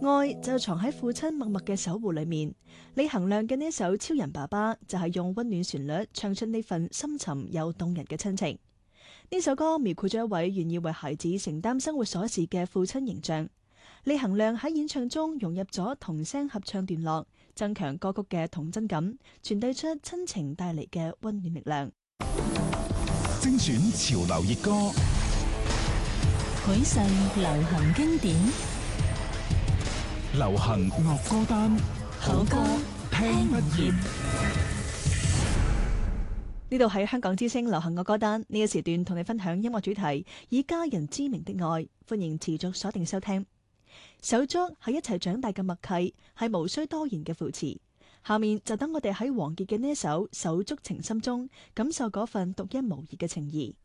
愛就藏喺父親默默嘅守護裏面。李行亮嘅呢首《超人爸爸》就係用溫暖旋律唱出呢份深沉又動人嘅親情。呢首歌描繪咗一位願意為孩子承擔生活瑣事嘅父親形象。李行亮喺演唱中融入咗童聲合唱段落，增強歌曲嘅童真感，傳遞出親情帶嚟嘅溫暖力量。 精選潮流熱歌， 許世流行經典， 流行樂歌單， 好歌聽不厭。 呢度係香港之聲流行樂歌單，呢個時段同你分享音樂主題，以家人之名的愛，歡迎持續鎖定收聽。手足係一齊長大嘅默契，係無需多言嘅扶持。下面就等我哋喺王傑嘅呢一首《手足情深》中，感受嗰份獨一無二嘅情誼。